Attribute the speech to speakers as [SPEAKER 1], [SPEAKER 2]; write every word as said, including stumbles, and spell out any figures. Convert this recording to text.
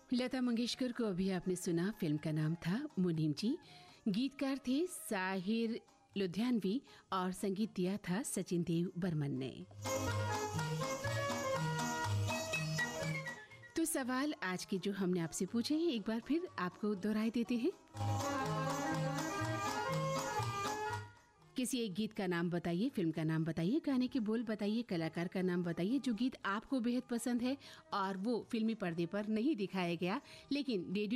[SPEAKER 1] लता मंगेशकर को अभी आपने सुना। फिल्म का नाम था मुनीम जी। गीतकार थे साहिर लुधियानवी और संगीत दिया था सचिन देव बर्मन ने। तो सवाल आज के जो हमने आपसे पूछे हैं एक बार फिर आपको दोहराए देते हैं। किसी एक गीत का नाम बताइए, फिल्म का नाम बताइए, गाने के बोल बताइए, कलाकार का नाम बताइए जो गीत आपको बेहद पसंद है और वो फिल्मी पर्दे पर नहीं दिखाया गया लेकिन रेडियो